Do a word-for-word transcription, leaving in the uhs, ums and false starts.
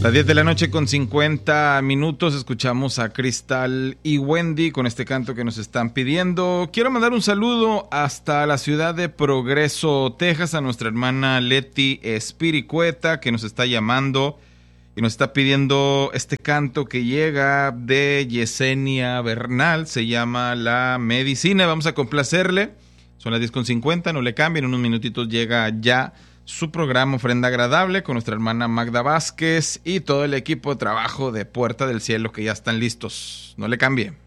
Las diez de la noche con cincuenta minutos escuchamos a Cristal y Wendy con este canto que nos están pidiendo. Quiero mandar un saludo hasta la ciudad de Progreso, Texas, a nuestra hermana Leti Espiricueta, que nos está llamando y nos está pidiendo este canto que llega de Yesenia Bernal. Se llama La Medicina. Vamos a complacerle. Son las diez con cincuenta, no le cambien. En unos minutitos llega ya su programa Ofrenda Agradable con nuestra hermana Magda Vázquez y todo el equipo de trabajo de Puerta del Cielo que ya están listos. No le cambie.